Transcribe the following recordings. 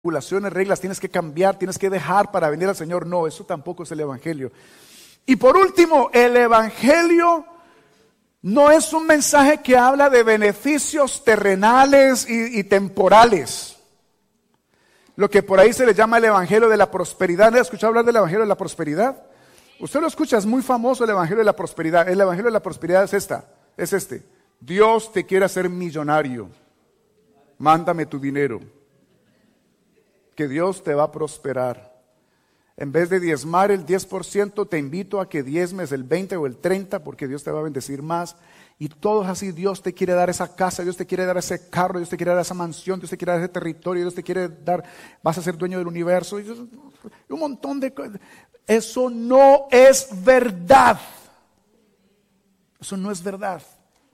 regulaciones, reglas, tienes que cambiar, tienes que dejar para venir al Señor. No, eso tampoco es el Evangelio. Y por último, el Evangelio no es un mensaje que habla de beneficios terrenales y temporales. Lo que por ahí se le llama el Evangelio de la prosperidad. ¿Le ha escuchado hablar del Evangelio de la prosperidad? Usted lo escucha, es muy famoso el Evangelio de la prosperidad. El Evangelio de la prosperidad es este. Dios te quiere hacer millonario. Mándame tu dinero. Que Dios te va a prosperar. En vez de diezmar el 10%, te invito a que diezmes el 20 o el 30, porque Dios te va a bendecir más. Y todo es así. Dios te quiere dar esa casa, Dios te quiere dar ese carro, Dios te quiere dar esa mansión, Dios te quiere dar ese territorio, Dios te quiere dar, vas a ser dueño del universo. Y un montón de cosas. Eso no es verdad. Eso no es verdad.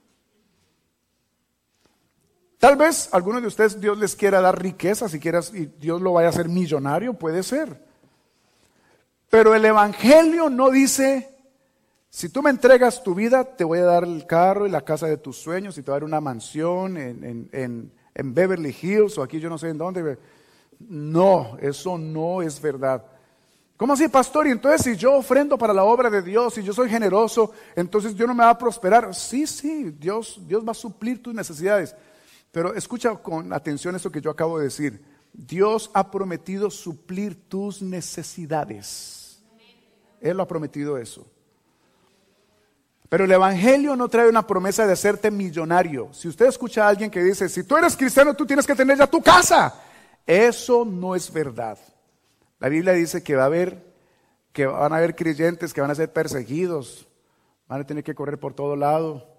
Tal vez algunos de ustedes Dios les quiera dar riqueza, si quieras, y Dios lo vaya a hacer millonario, puede ser. Pero el Evangelio no dice, si tú me entregas tu vida, te voy a dar el carro y la casa de tus sueños y te voy a dar una mansión en Beverly Hills o aquí yo no sé en dónde. No, eso no es verdad. ¿Cómo así, pastor? Y entonces si yo ofrendo para la obra de Dios, si yo soy generoso, entonces Dios no me va a prosperar. Sí, Dios va a suplir tus necesidades. Pero escucha con atención esto que yo acabo de decir. Dios ha prometido suplir tus necesidades. Él lo ha prometido eso. Pero el Evangelio no trae una promesa de hacerte millonario. Si usted escucha a alguien que dice, si tú eres cristiano, tú tienes que tener ya tu casa. Eso no es verdad. La Biblia dice que van a haber creyentes que van a ser perseguidos, van a tener que correr por todo lado.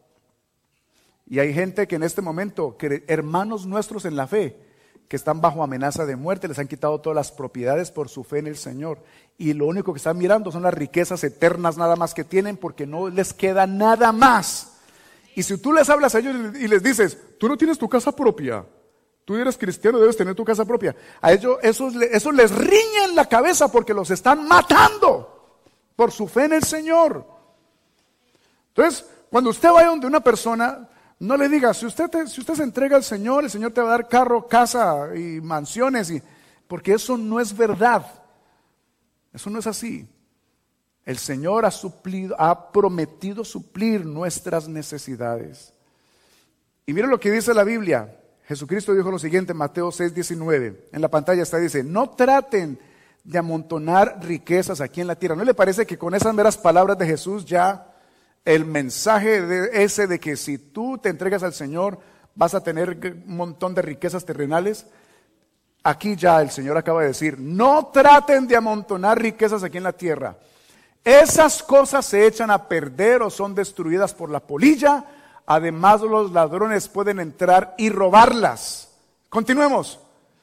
Y hay gente que en este momento, hermanos nuestros en la fe, que están bajo amenaza de muerte, les han quitado todas las propiedades por su fe en el Señor. Y lo único que están mirando son las riquezas eternas nada más que tienen, porque no les queda nada más. Y si tú les hablas a ellos y les dices, tú no tienes tu casa propia, tú eres cristiano, debes tener tu casa propia. A ellos eso les riña en la cabeza porque los están matando por su fe en el Señor. Entonces, cuando usted vaya donde una persona, no le diga, si usted se entrega al Señor, el Señor te va a dar carro, casa y mansiones, porque eso no es verdad. Eso no es así. El Señor ha prometido suplir nuestras necesidades. Y mire lo que dice la Biblia. Jesucristo dijo lo siguiente en Mateo 6:19. En la pantalla está, dice, no traten de amontonar riquezas aquí en la tierra. ¿No le parece que con esas meras palabras de Jesús ya el mensaje de que si tú te entregas al Señor vas a tener un montón de riquezas terrenales? Aquí ya el Señor acaba de decir, no traten de amontonar riquezas aquí en la tierra. Esas cosas se echan a perder o son destruidas por la polilla. Además, los ladrones pueden entrar y robarlas. Continuemos.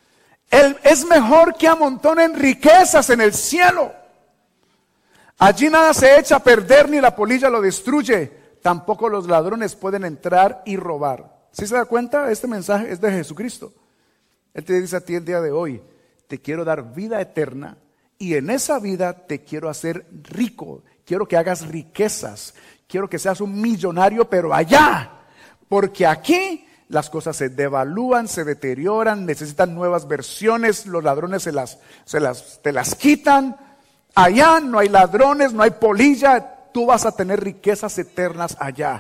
Es mejor que amontonen riquezas en el cielo. Allí nada se echa a perder ni la polilla lo destruye. Tampoco los ladrones pueden entrar y robar. ¿Sí se da cuenta? Este mensaje es de Jesucristo. Él te dice a ti el día de hoy, te quiero dar vida eterna y en esa vida te quiero hacer rico. Quiero que hagas riquezas. Quiero que seas un millonario, pero allá. Porque aquí las cosas se devalúan, se deterioran, necesitan nuevas versiones. Los ladrones te las quitan. Allá no hay ladrones, no hay polilla. Tú vas a tener riquezas eternas allá.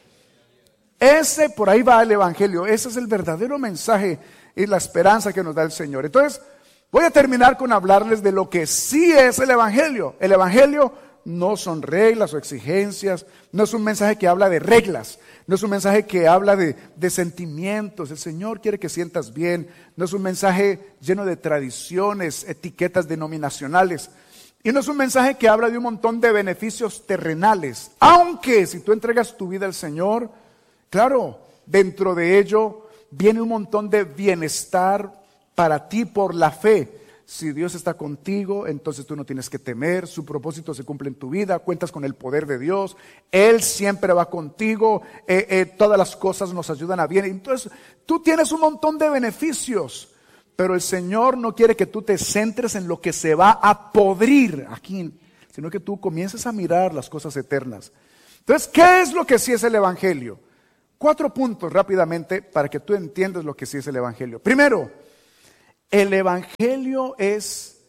Por ahí va el Evangelio. Ese es el verdadero mensaje y la esperanza que nos da el Señor. Entonces, voy a terminar con hablarles de lo que sí es el Evangelio. El Evangelio no son reglas o exigencias, no es un mensaje que habla de reglas, no es un mensaje que habla de sentimientos. El Señor quiere que sientas bien, no es un mensaje lleno de tradiciones, etiquetas denominacionales, y no es un mensaje que habla de un montón de beneficios terrenales, aunque si tú entregas tu vida al Señor, claro, dentro de ello viene un montón de bienestar para ti por la fe. Si Dios está contigo, entonces tú no tienes que temer, su propósito se cumple en tu vida, cuentas con el poder de Dios, Él siempre va contigo, todas las cosas nos ayudan a bien. Entonces tú tienes un montón de beneficios, pero el Señor no quiere que tú te centres en lo que se va a podrir aquí, sino que tú comiences a mirar las cosas eternas. Entonces, ¿qué es lo que sí es el Evangelio? 4 puntos rápidamente para que tú entiendas lo que sí es el Evangelio. Primero, El Evangelio es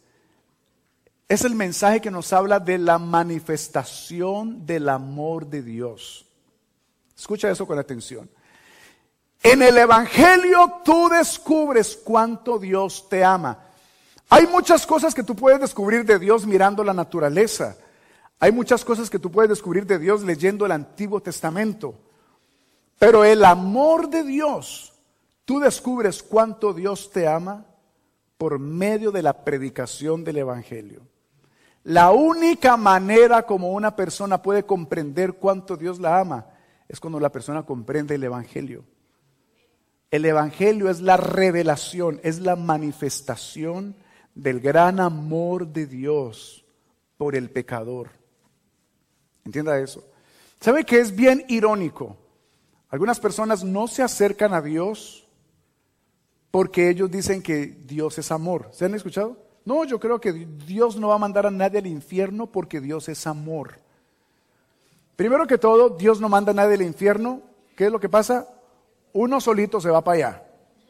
el mensaje que nos habla de la manifestación del amor de Dios. Escucha eso con atención. En el Evangelio tú descubres cuánto Dios te ama. Hay muchas cosas que tú puedes descubrir de Dios mirando la naturaleza. Hay muchas cosas que tú puedes descubrir de Dios leyendo el Antiguo Testamento. Pero el amor de Dios, tú descubres cuánto Dios te ama por medio de la predicación del Evangelio. La única manera como una persona puede comprender cuánto Dios la ama es cuando la persona comprende el Evangelio. El Evangelio es la revelación, es la manifestación del gran amor de Dios por el pecador. Entienda eso. ¿Sabe que es bien irónico? Algunas personas no se acercan a Dios porque ellos dicen que Dios es amor. ¿Se han escuchado? No, yo creo que Dios no va a mandar a nadie al infierno porque Dios es amor. Primero que todo, Dios no manda a nadie al infierno. ¿Qué es lo que pasa? Uno solito se va para allá.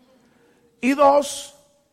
Y dos,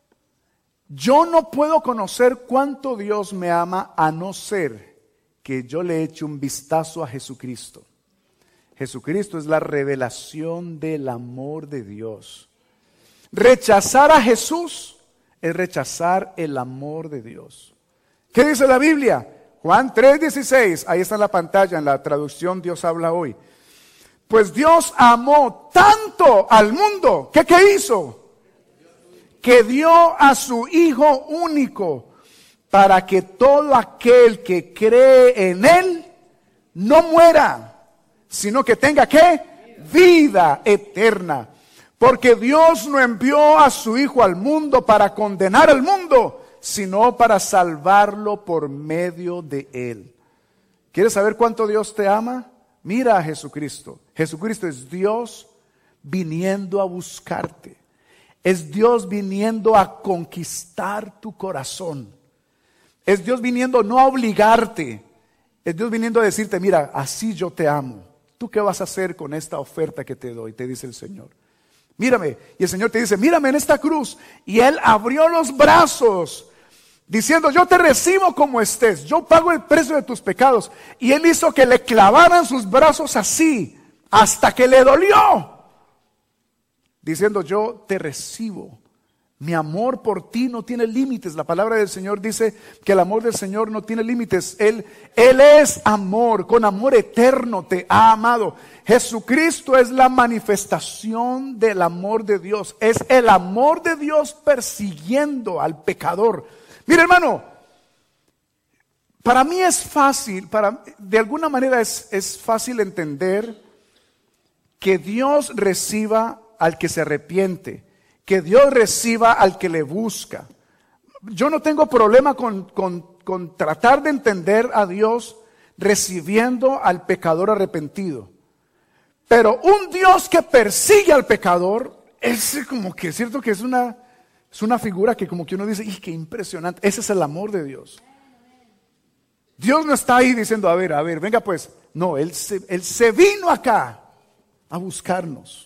yo no puedo conocer cuánto Dios me ama a no ser que yo le eche un vistazo a Jesucristo. Jesucristo es la revelación del amor de Dios. Rechazar a Jesús es rechazar el amor de Dios. ¿Qué dice la Biblia? Juan 3:16, ahí está en la pantalla, en la traducción Dios habla hoy. Pues Dios amó tanto al mundo, ¿qué hizo? Que dio a su Hijo único para que todo aquel que cree en Él no muera, sino que tenga ¿qué? Vida eterna. Porque Dios no envió a su Hijo al mundo para condenar al mundo, sino para salvarlo por medio de Él. ¿Quieres saber cuánto Dios te ama? Mira a Jesucristo. Jesucristo es Dios viniendo a buscarte. Es Dios viniendo a conquistar tu corazón. Es Dios viniendo no a obligarte. Es Dios viniendo a decirte, mira, así yo te amo. ¿Tú qué vas a hacer con esta oferta que te doy? Te dice el Señor. Mírame. Y el Señor te dice, mírame en esta cruz. Y Él abrió los brazos diciendo, yo te recibo como estés. Yo pago el precio de tus pecados. Y Él hizo que le clavaran sus brazos así hasta que le dolió. Diciendo, yo te recibo. Mi amor por ti no tiene límites. La palabra del Señor dice que el amor del Señor no tiene límites. Él es amor, con amor eterno te ha amado. Jesucristo es la manifestación del amor de Dios. Es el amor de Dios persiguiendo al pecador. Mira, hermano, para mí es fácil, de alguna manera es fácil entender que Dios reciba al que se arrepiente, que Dios reciba al que le busca. Yo no tengo problema con tratar de entender a Dios recibiendo al pecador arrepentido. Pero un Dios que persigue al pecador es como que es cierto que es una figura que como que uno dice, ¡y qué impresionante! Ese es el amor de Dios. Dios no está ahí diciendo, a ver, venga pues. No, Él se vino acá a buscarnos.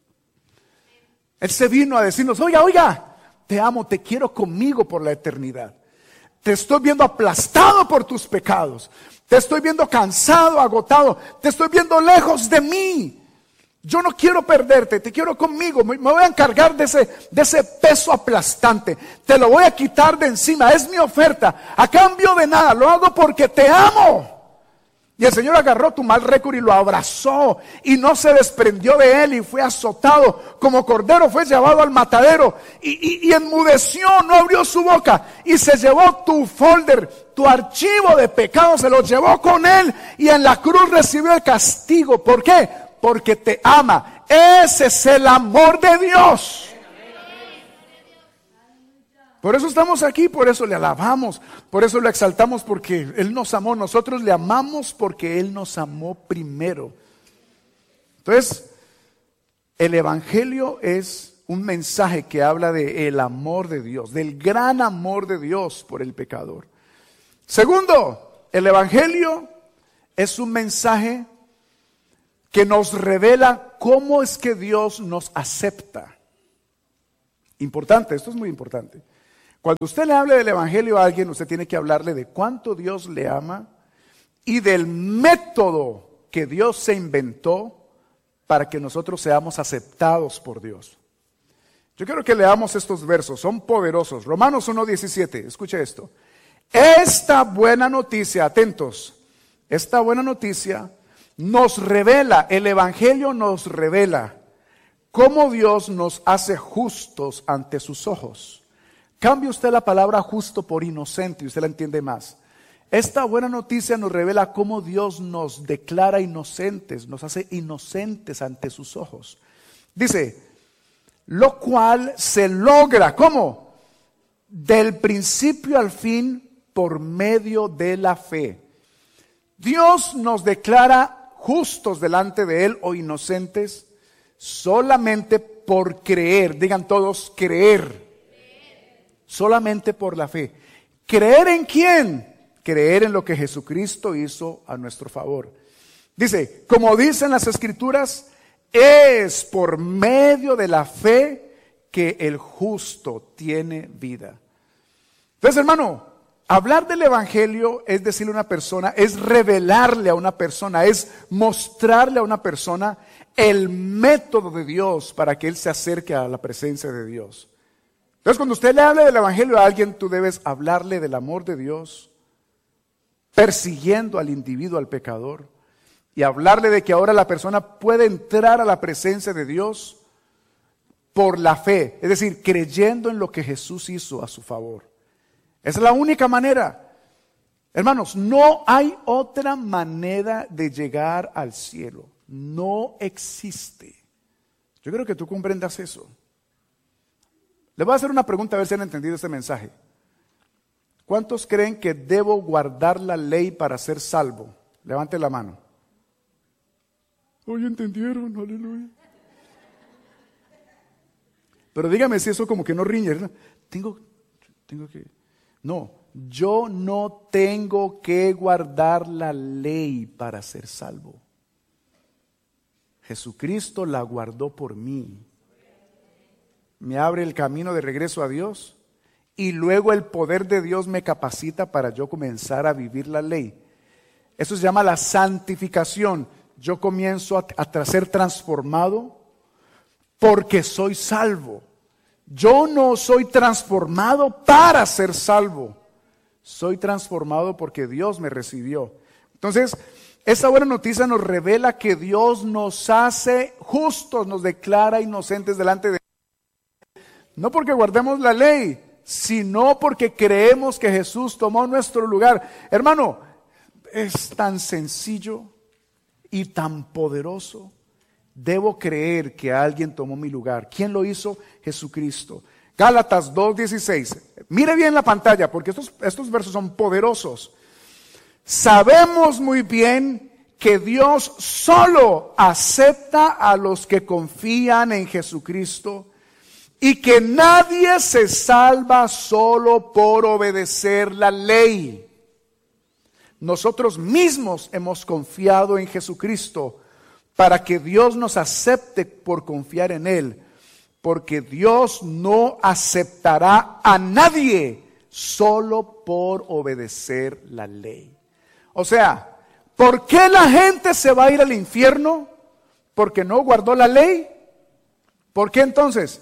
Él se vino a decirnos, oiga, te amo, te quiero conmigo por la eternidad. Te estoy viendo aplastado por tus pecados. Te estoy viendo cansado, agotado. Te estoy viendo lejos de mí. Yo no quiero perderte, te quiero conmigo. Me voy a encargar de ese peso aplastante. Te lo voy a quitar de encima. Es mi oferta. A cambio de nada, lo hago porque te amo. Y el Señor agarró tu mal récord y lo abrazó y no se desprendió de él y fue azotado como cordero, fue llevado al matadero y enmudeció, no abrió su boca y se llevó tu folder, tu archivo de pecado, se lo llevó con él y en la cruz recibió el castigo. ¿Por qué? Porque te ama. Ese es el amor de Dios. Por eso estamos aquí, por eso le alabamos, por eso le exaltamos, porque Él nos amó. Nosotros le amamos porque Él nos amó primero. Entonces, el Evangelio es un mensaje que habla del amor de Dios, del gran amor de Dios por el pecador. Segundo, el Evangelio es un mensaje que nos revela cómo es que Dios nos acepta. Importante, esto es muy importante. Cuando usted le hable del Evangelio a alguien, usted tiene que hablarle de cuánto Dios le ama y del método que Dios se inventó para que nosotros seamos aceptados por Dios. Yo quiero que leamos estos versos, son poderosos. Romanos 1:17, escuche esto. Esta buena noticia, atentos, esta buena noticia nos revela, el Evangelio nos revela cómo Dios nos hace justos ante sus ojos. Cambie usted la palabra justo por inocente y usted la entiende más. Esta buena noticia nos revela cómo Dios nos declara inocentes, nos hace inocentes ante sus ojos. Dice, lo cual se logra, ¿cómo? Del principio al fin por medio de la fe. Dios nos declara justos delante de Él o inocentes solamente por creer. Digan todos, creer. Solamente por la fe. ¿Creer en quién? Creer en lo que Jesucristo hizo a nuestro favor. Dice, como dicen las Escrituras, es por medio de la fe que el justo tiene vida. Entonces, hermano, hablar del Evangelio es decirle a una persona, es revelarle a una persona, es mostrarle a una persona el método de Dios para que él se acerque a la presencia de Dios. Entonces, cuando usted le hable del Evangelio a alguien, tú debes hablarle del amor de Dios, persiguiendo al individuo, al pecador, y hablarle de que ahora la persona puede entrar a la presencia de Dios por la fe, es decir, creyendo en lo que Jesús hizo a su favor. Esa es la única manera. Hermanos, no hay otra manera de llegar al cielo. No existe. Yo creo que tú comprendas eso. Le voy a hacer una pregunta a ver si han entendido este mensaje. ¿Cuántos creen que debo guardar la ley para ser salvo? Levante la mano. Hoy entendieron, aleluya. Pero dígame si eso como que no riñe, ¿verdad? Tengo que... No, yo no tengo que guardar la ley para ser salvo. Jesucristo la guardó por mí. Me abre el camino de regreso a Dios y luego el poder de Dios me capacita para yo comenzar a vivir la ley. Eso se llama la santificación. Yo comienzo a ser transformado porque soy salvo. Yo no soy transformado para ser salvo. Soy transformado porque Dios me recibió. Entonces, esta buena noticia nos revela que Dios nos hace justos, nos declara inocentes delante de Él. No porque guardemos la ley, sino porque creemos que Jesús tomó nuestro lugar. Hermano, es tan sencillo y tan poderoso. Debo creer que alguien tomó mi lugar. ¿Quién lo hizo? Jesucristo. Gálatas 2:16. Mire bien la pantalla porque estos versos son poderosos. Sabemos muy bien que Dios solo acepta a los que confían en Jesucristo y que nadie se salva solo por obedecer la ley. Nosotros mismos hemos confiado en Jesucristo para que Dios nos acepte por confiar en Él, porque Dios no aceptará a nadie solo por obedecer la ley. O sea, ¿por qué la gente se va a ir al infierno? ¿Porque no guardó la ley? ¿Por qué entonces?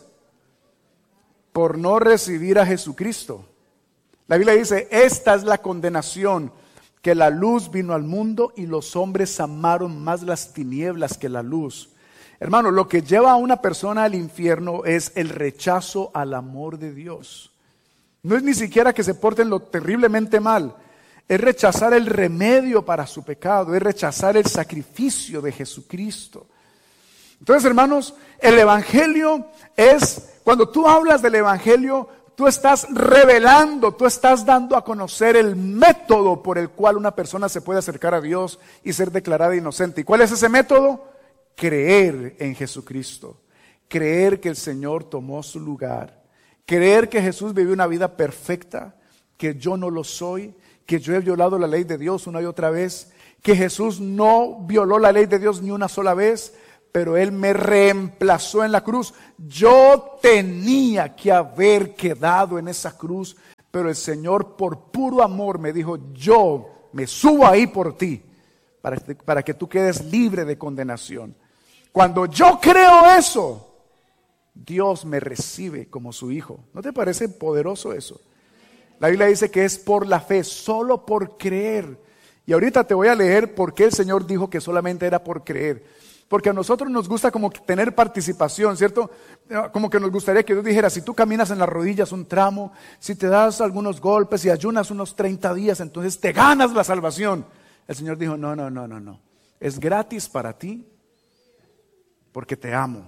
Por no recibir a Jesucristo. La Biblia dice, esta es la condenación, que la luz vino al mundo y los hombres amaron más las tinieblas que la luz. Hermano, lo que lleva a una persona al infierno es el rechazo al amor de Dios. No es ni siquiera que se porten lo terriblemente mal, es rechazar el remedio para su pecado, es rechazar el sacrificio de Jesucristo. Entonces, hermanos, el Evangelio es, cuando tú hablas del Evangelio, tú estás revelando, tú estás dando a conocer el método por el cual una persona se puede acercar a Dios y ser declarada inocente. ¿Y cuál es ese método? Creer en Jesucristo, creer que el Señor tomó su lugar, creer que Jesús vivió una vida perfecta, que yo no lo soy, que yo he violado la ley de Dios una y otra vez, que Jesús no violó la ley de Dios ni una sola vez, pero Él me reemplazó en la cruz. Yo tenía que haber quedado en esa cruz, pero el Señor por puro amor me dijo, yo me subo ahí por ti, para que tú quedes libre de condenación. Cuando yo creo eso, Dios me recibe como su hijo. ¿No te parece poderoso eso? La Biblia dice que es por la fe, solo por creer. Y ahorita te voy a leer por qué el Señor dijo que solamente era por creer. Porque a nosotros nos gusta como tener participación, ¿cierto? Como que nos gustaría que Dios dijera, si tú caminas en las rodillas un tramo, si te das algunos golpes y ayunas unos 30 días, entonces te ganas la salvación. El Señor dijo, no. Es gratis para ti porque te amo.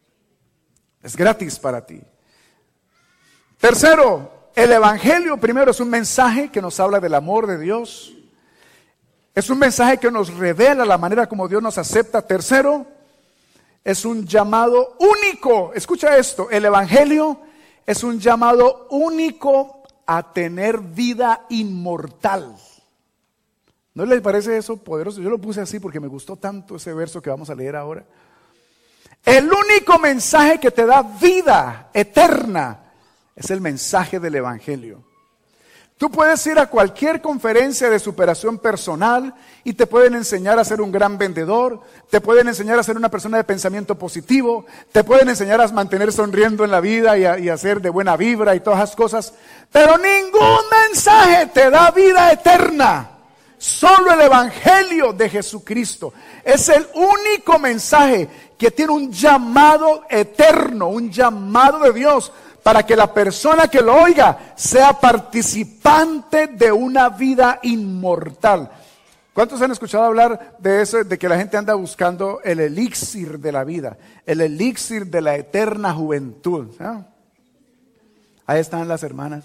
Es gratis para ti. Tercero, el Evangelio primero es un mensaje que nos habla del amor de Dios. Es un mensaje que nos revela la manera como Dios nos acepta. Tercero, es un llamado único. Escucha esto, el Evangelio es un llamado único a tener vida inmortal. ¿No les parece eso poderoso? Yo lo puse así porque me gustó tanto ese verso que vamos a leer ahora. El único mensaje que te da vida eterna es el mensaje del Evangelio. Tú puedes ir a cualquier conferencia de superación personal y te pueden enseñar a ser un gran vendedor, te pueden enseñar a ser una persona de pensamiento positivo, te pueden enseñar a mantener sonriendo en la vida y a ser de buena vibra y todas esas cosas, pero ningún mensaje te da vida eterna. Solo el Evangelio de Jesucristo es el único mensaje que tiene un llamado eterno, un llamado de Dios para que la persona que lo oiga sea participante de una vida inmortal. ¿Cuántos han escuchado hablar de eso, de que la gente anda buscando el elixir de la vida, el elixir de la eterna juventud? ¿Ah? Ahí están las hermanas.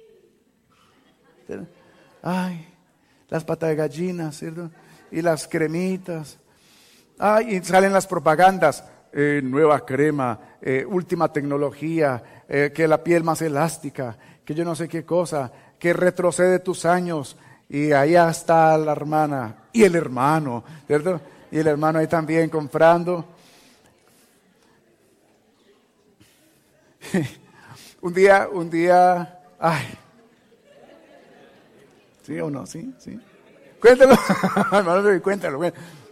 Ay, las patas de gallina, ¿cierto? Y las cremitas. Ay, y salen las propagandas. Nueva crema, última tecnología, que la piel más elástica, que yo no sé qué cosa, que retrocede tus años. Y ahí está la hermana y el hermano, ¿cierto? Y el hermano ahí también comprando. un día, ay. ¿Sí o no? ¿Sí? Cuéntalo, hermano, cuéntalo.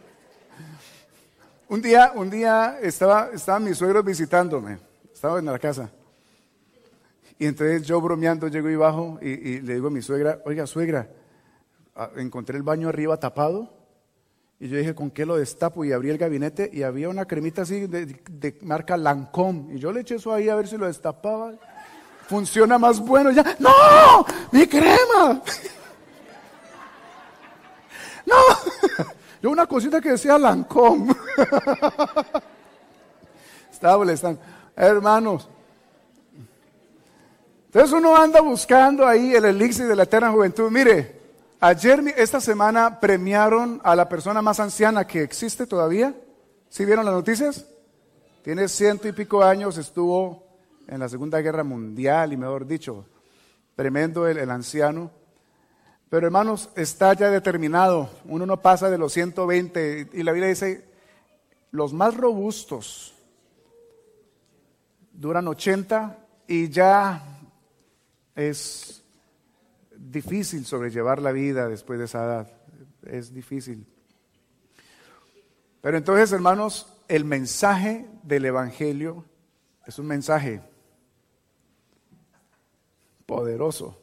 Un día estaban mis suegros visitándome, estaba en la casa. Y entonces yo bromeando llego y bajo y le digo a mi suegra, oiga suegra, encontré el baño arriba tapado. Y yo dije, ¿con qué lo destapo? Y abrí el gabinete y había una cremita así de marca Lancôme. Y yo le eché eso ahí a ver si lo destapaba. Funciona más bueno. Ya, ¡no! ¡Mi crema! ¡No! Yo una cosita que decía Lancôme. Estaba molestando. Hermanos. Entonces uno anda buscando ahí el elixir de la eterna juventud. Mire, esta semana premiaron a la persona más anciana que existe todavía. ¿Sí vieron las noticias? Tiene 100 y pico años, estuvo en la Segunda Guerra Mundial y mejor dicho, tremendo el anciano. Pero hermanos, está ya determinado, uno no pasa de los 120 y la Biblia dice, los más robustos duran 80 y ya es difícil sobrellevar la vida después de esa edad, es difícil. Pero entonces hermanos, el mensaje del Evangelio es un mensaje poderoso.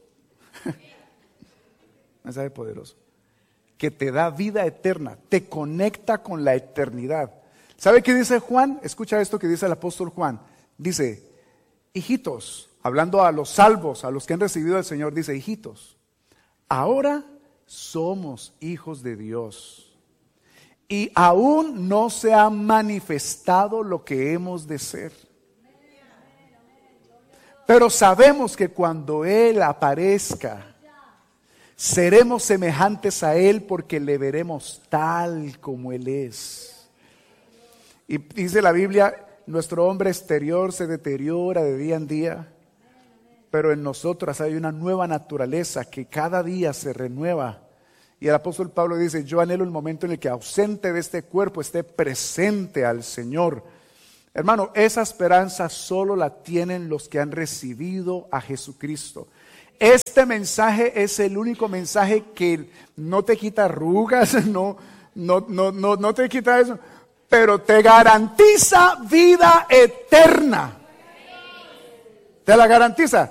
Mensaje poderoso, que te da vida eterna, te conecta con la eternidad. ¿Sabe qué dice Juan? Escucha esto que dice el apóstol Juan. Dice, hijitos, hablando a los salvos, a los que han recibido al Señor, dice, hijitos, ahora somos hijos de Dios y aún no se ha manifestado lo que hemos de ser. Pero sabemos que cuando Él aparezca, seremos semejantes a Él porque le veremos tal como Él es. Y dice la Biblia, nuestro hombre exterior se deteriora de día en día, pero en nosotros hay una nueva naturaleza que cada día se renueva Y el apóstol Pablo dice, yo anhelo el momento en el que ausente de este cuerpo esté presente al Señor. Hermano, esa esperanza solo la tienen los que han recibido a Jesucristo. Este mensaje es el único mensaje que no te quita arrugas, no te quita eso, pero te garantiza vida eterna. ¿Te la garantiza?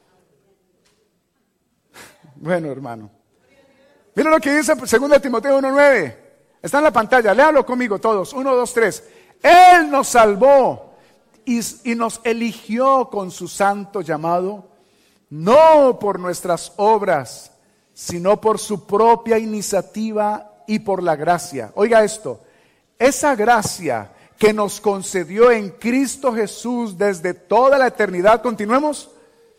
Bueno, hermano. Mira lo que dice 2 Timoteo 1:9. Está en la pantalla, léalo conmigo todos. 1, 2, 3. Él nos salvó y nos eligió con su santo llamado, no por nuestras obras, sino por su propia iniciativa y por la gracia. Oiga esto, esa gracia que nos concedió en Cristo Jesús desde toda la eternidad, continuemos,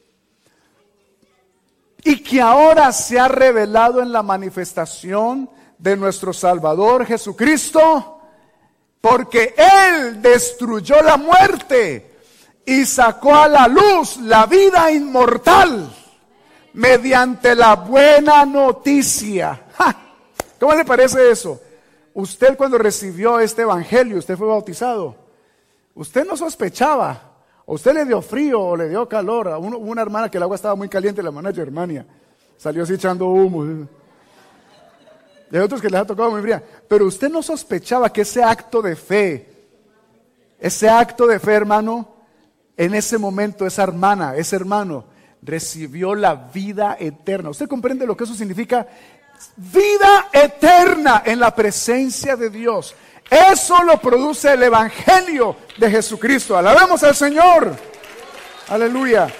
y que ahora se ha revelado en la manifestación de nuestro Salvador Jesucristo, porque Él destruyó la muerte y sacó a la luz la vida inmortal mediante la buena noticia. ¡Ja! ¿Cómo le parece eso? Usted cuando recibió este evangelio, usted fue bautizado, usted no sospechaba, o usted le dio frío o le dio calor. A una hermana que el agua estaba muy caliente, la hermana Germania, salió así echando humo. Y hay otros que les ha tocado muy fría. Pero usted no sospechaba que ese acto de fe, hermano, en ese momento esa hermana, ese hermano, recibió la vida eterna. ¿Usted comprende lo que eso significa? Vida eterna en la presencia de Dios. Eso lo produce el evangelio de Jesucristo. Alabemos al Señor. Aleluya.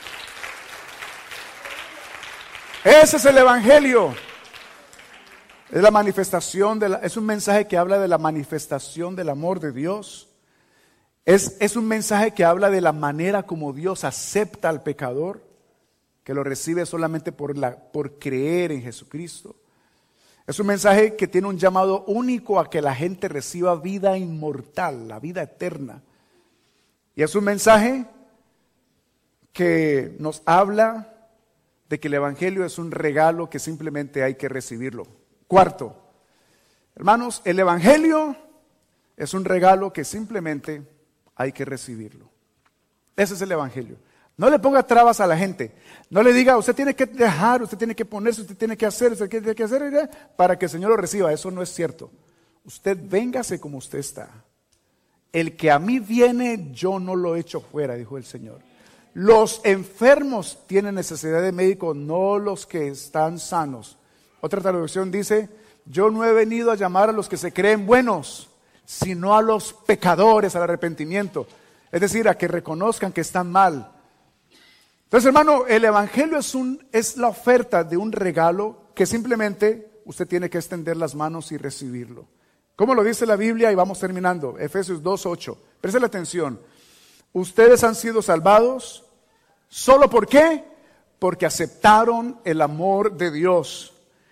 Ese es el evangelio. Es la manifestación es un mensaje que habla de la manifestación del amor de Dios. Es un mensaje que habla de la manera como Dios acepta al pecador, que lo recibe solamente por creer en Jesucristo. Es un mensaje que tiene un llamado único a que la gente reciba vida inmortal, la vida eterna. Y es un mensaje que nos habla de que el evangelio es un regalo que simplemente hay que recibirlo. Cuarto, hermanos, el evangelio es un regalo que simplemente hay que recibirlo. Ese es el evangelio. No le ponga trabas a la gente. No le diga, usted tiene que dejar, usted tiene que ponerse, usted tiene que hacer, usted tiene que hacer para que el Señor lo reciba. Eso no es cierto. Usted véngase como usted está. El que a mí viene, yo no lo echo fuera, dijo el Señor. Los enfermos tienen necesidad de médico, no los que están sanos. Otra traducción dice, yo no he venido a llamar a los que se creen buenos, sino a los pecadores, al arrepentimiento. Es decir, a que reconozcan que están mal. Entonces, hermano, el evangelio es la oferta de un regalo que simplemente usted tiene que extender las manos y recibirlo. ¿Cómo lo dice la Biblia? Y vamos terminando. Efesios 2:8. Preste atención. Ustedes han sido salvados. ¿Solo por qué? Porque aceptaron el amor de Dios.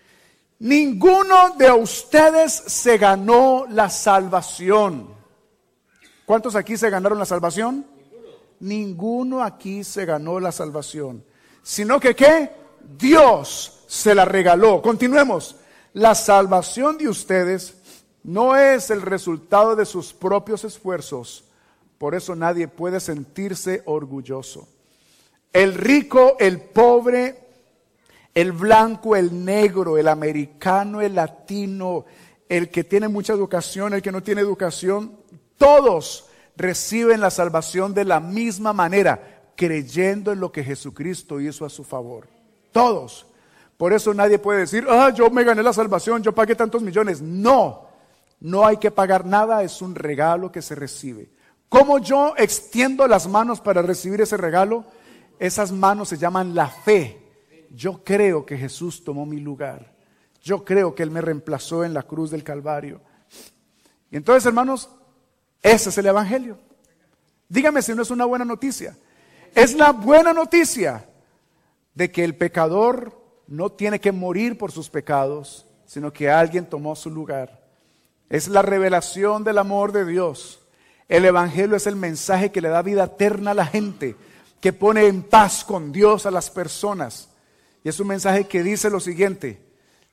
Ninguno de ustedes se ganó la salvación. ¿Cuántos aquí se ganaron la salvación? Ninguno aquí se ganó la salvación. Sino que ¿qué? Dios se la regaló. Continuemos. La salvación de ustedes no es el resultado de sus propios esfuerzos. Por eso nadie puede sentirse orgulloso. El rico, el pobre, el blanco, el negro, el americano, el latino, el que tiene mucha educación, el que no tiene educación, todos reciben la salvación de la misma manera, creyendo en lo que Jesucristo hizo a su favor. Todos. Por eso nadie puede decir, yo me gané la salvación, yo pagué tantos millones. No, no hay que pagar nada, es un regalo que se recibe. ¿Cómo yo extiendo las manos para recibir ese regalo? Esas manos se llaman la fe. Yo creo que Jesús tomó mi lugar. Yo creo que Él me reemplazó en la cruz del Calvario. Y entonces, hermanos, ese es el evangelio. Dígame si no es una buena noticia. Es la buena noticia de que el pecador no tiene que morir por sus pecados, sino que alguien tomó su lugar. Es la revelación del amor de Dios. El evangelio es el mensaje que le da vida eterna a la gente, que pone en paz con Dios a las personas. Y es un mensaje que dice lo siguiente: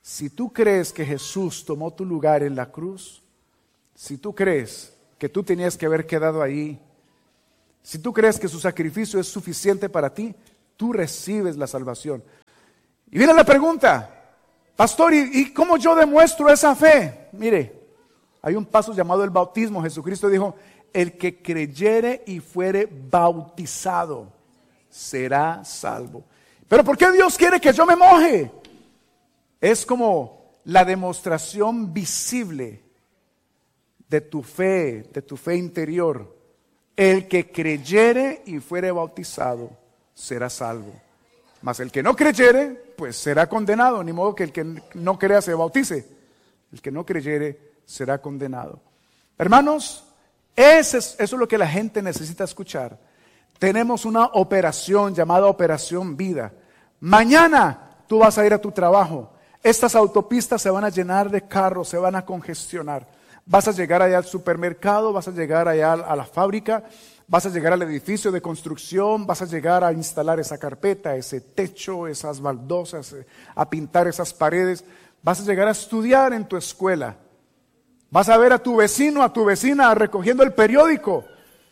Si tú crees que Jesús tomó tu lugar en la cruz, si tú crees que tú tenías que haber quedado ahí, si tú crees que su sacrificio es suficiente para ti, tú recibes la salvación. Y viene la pregunta, pastor, ¿y cómo yo demuestro esa fe? Mire, hay un paso llamado el bautismo. Jesucristo dijo, el que creyere y fuere bautizado será salvo. ¿Pero por qué Dios quiere que yo me moje? Es como la demostración visible de tu fe interior. El que creyere y fuere bautizado será salvo. Mas el que no creyere, pues será condenado. Ni modo que el que no crea se bautice. El que no creyere será condenado. Hermanos, eso es lo que la gente necesita escuchar. Tenemos una operación llamada Operación Vida. Mañana tú vas a ir a tu trabajo. Estas autopistas se van a llenar de carros, se van a congestionar. Vas a llegar allá al supermercado, vas a llegar allá a la fábrica, vas a llegar al edificio de construcción, vas a llegar a instalar esa carpeta, ese techo, esas baldosas, a pintar esas paredes. Vas a llegar a estudiar en tu escuela. Vas a ver a tu vecino, a tu vecina recogiendo el periódico.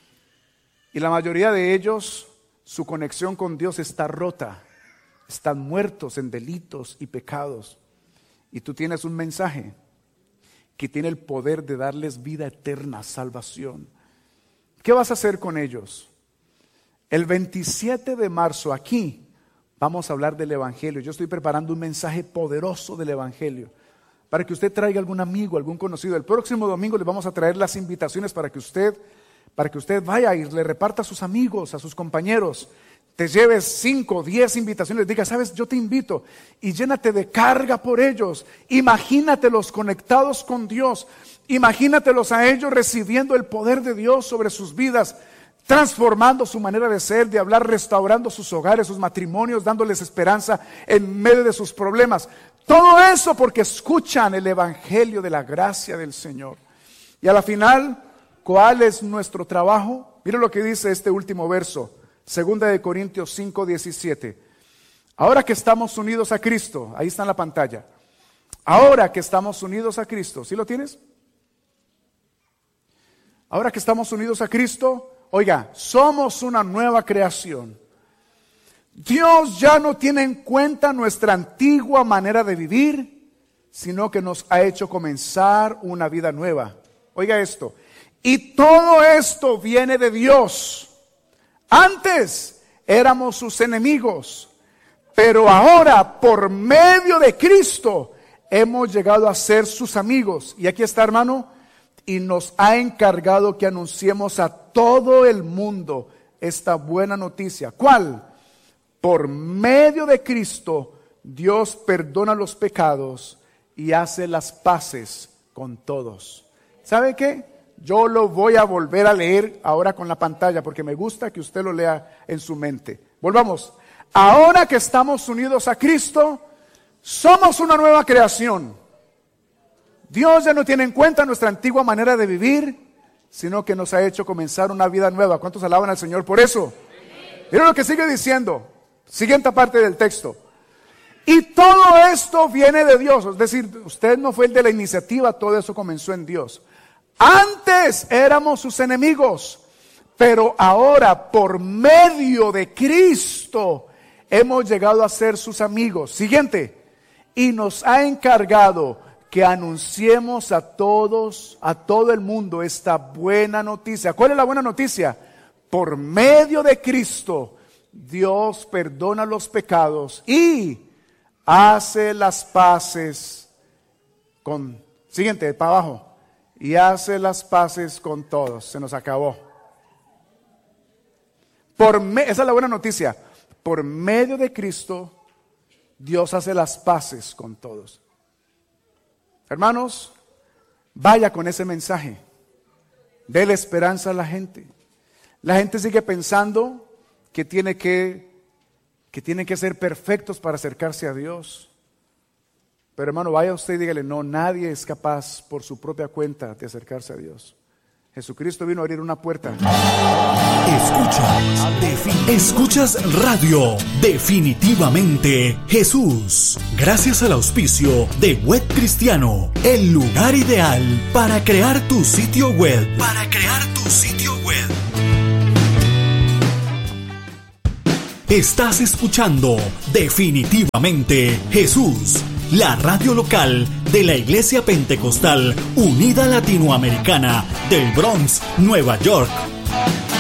Y la mayoría de ellos, su conexión con Dios está rota. Están muertos en delitos y pecados. Y tú tienes un mensaje que tiene el poder de darles vida eterna, salvación. ¿Qué vas a hacer con ellos? El 27 de marzo aquí vamos a hablar del Evangelio. Yo estoy preparando un mensaje poderoso del Evangelio para que usted traiga algún amigo, algún conocido. El próximo domingo le vamos a traer las invitaciones para que usted vaya y le reparta a sus amigos, a sus compañeros. Te lleves 5 o 10 invitaciones, diga, sabes, yo te invito y llénate de carga por ellos. Imagínatelos conectados con Dios, imagínatelos a ellos recibiendo el poder de Dios sobre sus vidas, transformando su manera de ser, de hablar, restaurando sus hogares, sus matrimonios, dándoles esperanza en medio de sus problemas. Todo eso porque escuchan el Evangelio de la gracia del Señor. Y a la final, ¿cuál es nuestro trabajo? Mira lo que dice este último verso. Segunda de Corintios 5:17. Ahora que estamos unidos a Cristo, ahí está en la pantalla. Ahora que estamos unidos a Cristo, ¿sí lo tienes? Ahora que estamos unidos a Cristo, oiga, somos una nueva creación. Dios ya no tiene en cuenta nuestra antigua manera de vivir, sino que nos ha hecho comenzar una vida nueva. Oiga esto, y todo esto viene de Dios. Antes éramos sus enemigos, pero ahora por medio de Cristo hemos llegado a ser sus amigos. Y aquí está, hermano, y nos ha encargado que anunciemos a todo el mundo esta buena noticia. ¿Cuál? Por medio de Cristo Dios perdona los pecados y hace las paces con todos. ¿Sabe qué? Yo lo voy a volver a leer ahora con la pantalla porque me gusta que usted lo lea en su mente. Volvamos. Ahora que estamos unidos a Cristo, somos una nueva creación. Dios ya no tiene en cuenta nuestra antigua manera de vivir, sino que nos ha hecho comenzar una vida nueva. ¿Cuántos alaban al Señor por eso? Miren lo que sigue diciendo. Siguiente parte del texto. Y todo esto viene de Dios. Es decir, usted no fue el de la iniciativa, todo eso comenzó en Dios. Antes éramos sus enemigos, pero ahora por medio de Cristo hemos llegado a ser sus amigos. Siguiente. Y nos ha encargado que anunciemos a todos, a todo el mundo esta buena noticia. ¿Cuál es la buena noticia? Por medio de Cristo, Dios perdona los pecados y hace las paces con, siguiente, para abajo, y hace las paces con todos. Se nos acabó. Esa es la buena noticia. Por medio de Cristo, Dios hace las paces con todos. Hermanos, vaya con ese mensaje. Dele esperanza a la gente. La gente sigue pensando que tiene que ser perfectos para acercarse a Dios. Pero hermano, vaya usted y dígale, no, nadie es capaz por su propia cuenta de acercarse a Dios. Jesucristo vino a abrir una puerta. Escuchas radio Definitivamente Jesús. Gracias al auspicio de Web Cristiano, el lugar ideal para crear tu sitio web. Estás escuchando Definitivamente Jesús, la radio local de la Iglesia Pentecostal Unida Latinoamericana del Bronx, Nueva York.